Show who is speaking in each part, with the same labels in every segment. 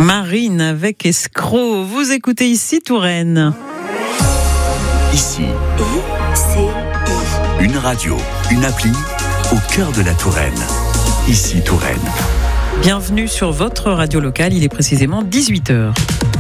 Speaker 1: Marine avec Escroc. Vous écoutez ici Touraine.
Speaker 2: Ici, une radio, une appli au cœur de la Touraine. Ici Touraine.
Speaker 1: Bienvenue sur votre radio locale, il est précisément 18h.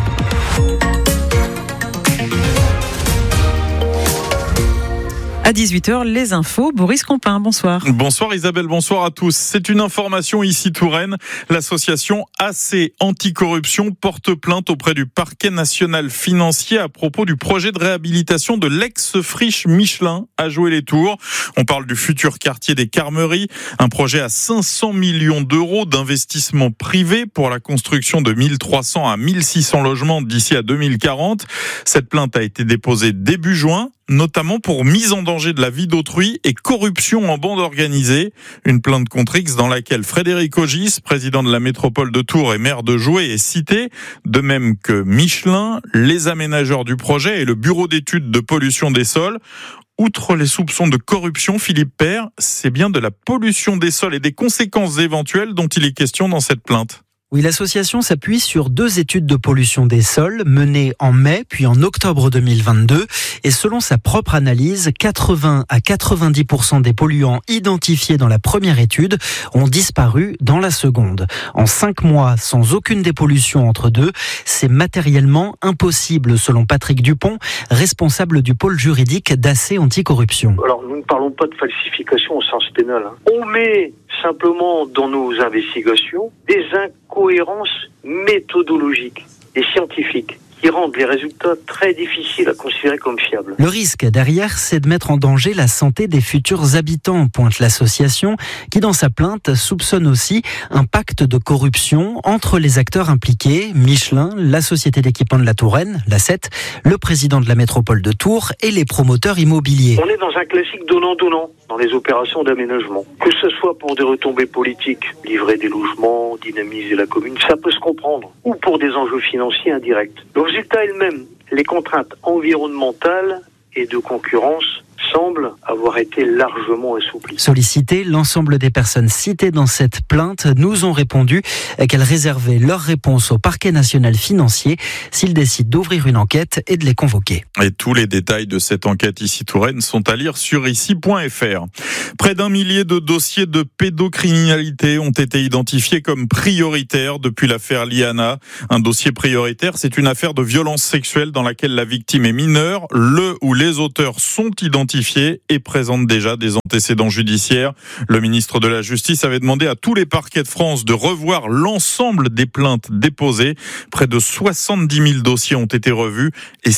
Speaker 1: À 18h, les infos. Boris Compin, bonsoir.
Speaker 3: Bonsoir Isabelle, bonsoir à tous. C'est une information ici Touraine. L'association AC Anticorruption porte plainte auprès du parquet national financier à propos du projet de réhabilitation de l'ex-friche Michelin à Joué-les-Tours. On parle du futur quartier des Carmeries, un projet à 500 millions d'euros d'investissement privé pour la construction de 1300 à 1600 logements d'ici à 2040. Cette plainte a été déposée début juin, notamment pour mise en danger de la vie d'autrui et corruption en bande organisée. Une plainte contre X dans laquelle Frédéric Ogis, président de la métropole de Tours et maire de Joué, est cité, de même que Michelin, les aménageurs du projet et le bureau d'études de pollution des sols. Outre les soupçons de corruption, Philippe Père, c'est bien de la pollution des sols et des conséquences éventuelles dont il est question dans cette plainte.
Speaker 4: Oui, l'association s'appuie sur 2 études de pollution des sols menées en mai puis en octobre 2022. Et selon sa propre analyse, 80 à 90% des polluants identifiés dans la première étude ont disparu dans la seconde. En 5 mois, sans aucune dépollution entre deux, c'est matériellement impossible, selon Patrick Dupont, responsable du pôle juridique d'AC Anticorruption.
Speaker 5: Alors, nous ne parlons pas de falsification au sens pénal. On met simplement dans nos investigations des incohérences méthodologiques et scientifiques qui rendent les résultats très difficiles à considérer comme fiables.
Speaker 4: Le risque derrière, c'est de mettre en danger la santé des futurs habitants, pointe l'association, qui dans sa plainte soupçonne aussi un pacte de corruption entre les acteurs impliqués, Michelin, la société d'équipement de la Touraine, la SET, le président de la métropole de Tours et les promoteurs immobiliers.
Speaker 5: On est dans un classique donnant-donnant dans les opérations d'aménagement. Que ce soit pour des retombées politiques, livrer des logements, dynamiser la commune, ça peut se comprendre, ou pour des enjeux financiers indirects. Le résultat est le même. Les contraintes environnementales et de concurrence semblent avoir été largement assouplies.
Speaker 4: Sollicité, l'ensemble des personnes citées dans cette plainte nous ont répondu qu'elles réservaient leur réponse au parquet national financier s'ils décident d'ouvrir une enquête et de les convoquer.
Speaker 3: Et tous les détails de cette enquête ici Touraine sont à lire sur ici.fr. Près d'1 millier de dossiers de pédocriminalité ont été identifiés comme prioritaires depuis l'affaire Liana. Un dossier prioritaire, c'est une affaire de violence sexuelle dans laquelle la victime est mineure. Le ou les auteurs sont identifiés et présentent déjà des antécédents judiciaires. Le ministre de la Justice avait demandé à tous les parquets de France de revoir l'ensemble des plaintes déposées. Près de 70 000 dossiers ont été revus et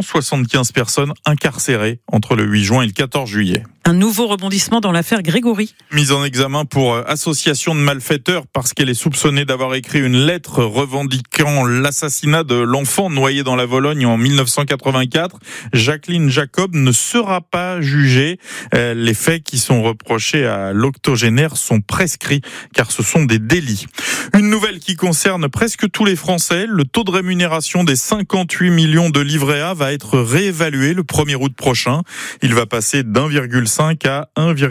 Speaker 3: 675 personnes incarcérées entre le 8 juin et le 14 juillet.
Speaker 1: Un nouveau rebondissement dans l'affaire Grégory.
Speaker 3: Mise en examen pour association de malfaiteurs parce qu'elle est soupçonnée d'avoir écrit une lettre revendiquant l'assassinat de l'enfant noyé dans la Vologne en 1984. Jacqueline Jacob ne sera pas jugée. Les faits qui sont reprochés à l'octogénaire sont prescrits car ce sont des délits. Une nouvelle qui concerne presque tous les Français. Le taux de rémunération des 58 millions de livrets A va être réévalué le 1er août prochain. Il va passer d'1,5 à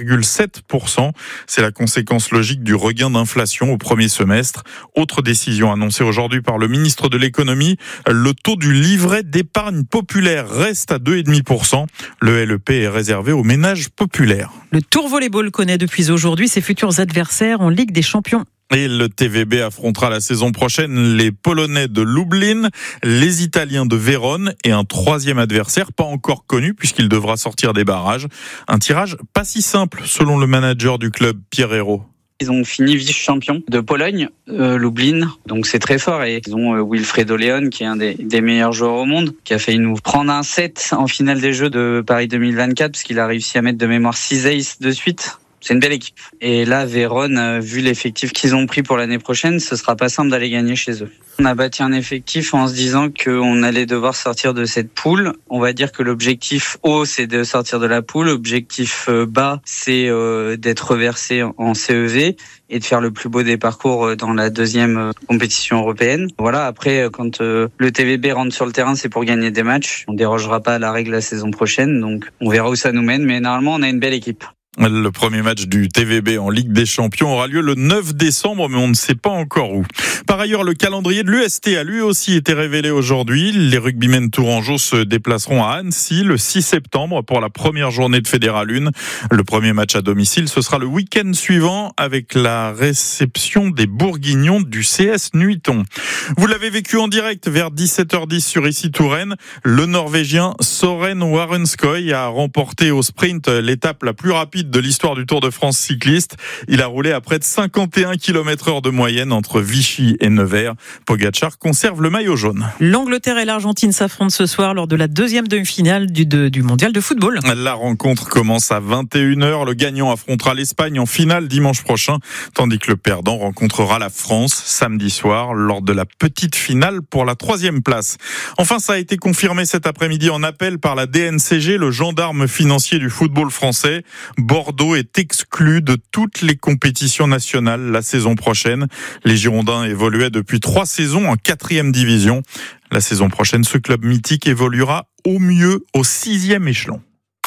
Speaker 3: 1,7%. C'est la conséquence logique du regain d'inflation au premier semestre. Autre décision annoncée aujourd'hui par le ministre de l'économie, le taux du livret d'épargne populaire reste à 2,5%. Le LEP est réservé aux ménages populaires.
Speaker 1: Le Tour Volleyball connaît depuis aujourd'hui ses futurs adversaires en Ligue des Champions.
Speaker 3: Et le TVB affrontera la saison prochaine les Polonais de Lublin, les Italiens de Vérone et un 3e adversaire pas encore connu puisqu'il devra sortir des barrages. Un tirage pas si simple selon le manager du club, Pierre Hérault.
Speaker 6: Ils ont fini vice-champion de Pologne, Lublin, donc c'est très fort. Et ils ont Wilfredo Leon, qui est un des meilleurs joueurs au monde, qui a failli nous prendre un set en finale des Jeux de Paris 2024, parce qu'il a réussi à mettre de mémoire 6 aces de suite. C'est une belle équipe. Et là, Vérone, vu l'effectif qu'ils ont pris pour l'année prochaine, ce sera pas simple d'aller gagner chez eux. On a bâti un effectif en se disant qu'on allait devoir sortir de cette poule. On va dire que l'objectif haut, c'est de sortir de la poule. L'objectif bas, c'est d'être reversé en CEV et de faire le plus beau des parcours dans la 2e compétition européenne. Voilà, après, quand le TVB rentre sur le terrain, c'est pour gagner des matchs. On dérogera pas à la règle la saison prochaine, donc on verra où ça nous mène. Mais normalement, on a une belle équipe.
Speaker 3: Le premier match du TVB en Ligue des Champions aura lieu le 9 décembre, mais on ne sait pas encore où. Par ailleurs, le calendrier de l'UST a lui aussi été révélé aujourd'hui. Les rugbymen tourangeaux se déplaceront à Annecy le 6 septembre pour la première journée de Fédéral 1. Le premier match à domicile, ce sera le week-end suivant avec la réception des Bourguignons du CS Nuiton. Vous l'avez vécu en direct vers 17h10 sur Ici Touraine. Le Norvégien Søren Warenskoy a remporté au sprint l'étape la plus rapide de l'histoire du Tour de France cycliste. Il a roulé à près de 51 km/h de moyenne entre Vichy et Nevers. Pogačar conserve le maillot jaune.
Speaker 1: L'Angleterre et l'Argentine s'affrontent ce soir lors de la deuxième demi-finale du mondial de football.
Speaker 3: La rencontre commence à 21h. Le gagnant affrontera l'Espagne en finale dimanche prochain, tandis que le perdant rencontrera la France samedi soir lors de la petite finale pour la 3e place. Enfin, ça a été confirmé cet après-midi en appel par la DNCG, le gendarme financier du football français. Bordeaux est exclu de toutes les compétitions nationales la saison prochaine. Les Girondins évoluaient depuis 3 saisons en 4e division. La saison prochaine, ce club mythique évoluera au mieux au 6e échelon.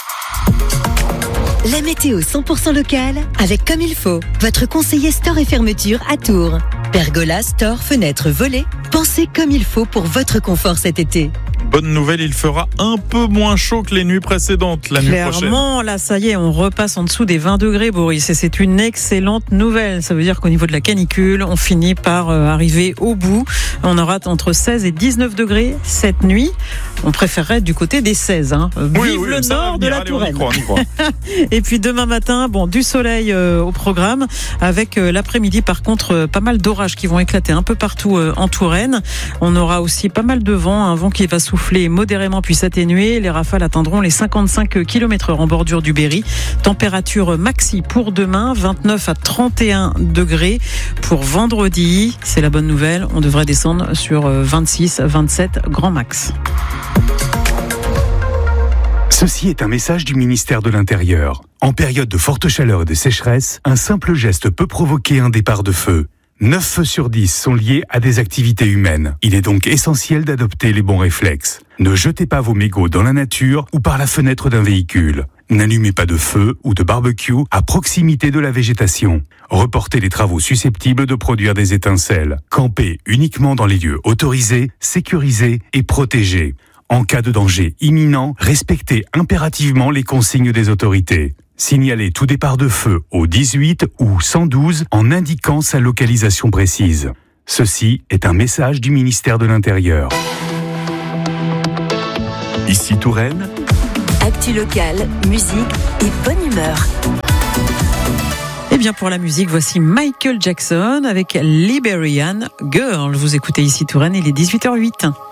Speaker 7: La météo 100% locale avec Comme il faut, votre conseiller store et fermeture à Tours. Pergola, store, fenêtres, volets, pensez comme il faut pour votre confort cet été.
Speaker 3: Bonne nouvelle, il fera un peu moins chaud que les nuits précédentes la nuit prochaine.
Speaker 1: Clairement, là, ça y est, on repasse en dessous des 20 degrés, Boris. Et c'est une excellente nouvelle. Ça veut dire qu'au niveau de la canicule, on finit par arriver au bout. On aura entre 16 et 19 degrés cette nuit. On préférerait du côté des 16. Vive le nord de la Touraine.
Speaker 3: On y croit.
Speaker 1: Et puis demain matin, du soleil au programme. Avec l'après-midi, par contre, pas mal d'orages qui vont éclater un peu partout en Touraine. On aura aussi pas mal de vent. Un vent qui va souffler modérément puis s'atténuer. Les rafales atteindront les 55 km/h en bordure du Berry. Température maxi pour demain, 29 à 31 degrés. Pour vendredi, c'est la bonne nouvelle, on devrait descendre sur 26, 27 grand max.
Speaker 8: Ceci est un message du ministère de l'Intérieur. En période de forte chaleur et de sécheresse, un simple geste peut provoquer un départ de feu. 9 feux sur 10 sont liés à des activités humaines. Il est donc essentiel d'adopter les bons réflexes. Ne jetez pas vos mégots dans la nature ou par la fenêtre d'un véhicule. N'allumez pas de feu ou de barbecue à proximité de la végétation. Reportez les travaux susceptibles de produire des étincelles. Campez uniquement dans les lieux autorisés, sécurisés et protégés. En cas de danger imminent, respectez impérativement les consignes des autorités. Signalez tout départ de feu au 18 ou 112 en indiquant sa localisation précise. Ceci est un message du ministère de l'Intérieur.
Speaker 2: Ici Touraine.
Speaker 7: Actu locale, musique et bonne humeur.
Speaker 1: Et bien pour la musique, voici Michael Jackson avec Liberian Girl. Vous écoutez Ici Touraine, il est 18h08.